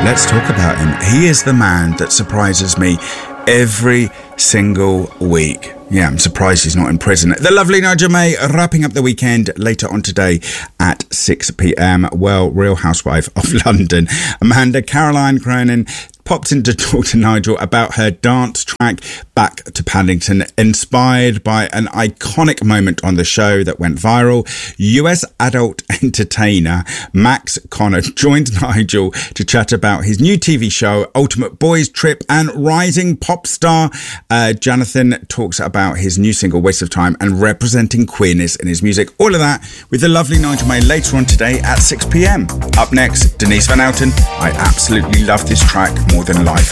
Let's talk about him. He is the man that surprises me every single week. Yeah, I'm surprised he's not in prison. The lovely Nigel May wrapping up the weekend later on today at 6 p.m. Well, Real Housewife of London, Amanda Caroline Cronin, popped in to talk to Nigel about her dance track Back to Paddington, inspired by an iconic moment on the show that went viral. US adult entertainer Max Connor joined Nigel to chat about his new TV show, Ultimate Boys Trip, and rising pop star Jonathan talks about his new single, Waste of Time, and representing queerness in his music. All of that with the lovely Nigel May later on today at 6 p.m. Up next, Denise Van Outen. I absolutely love this track more than life.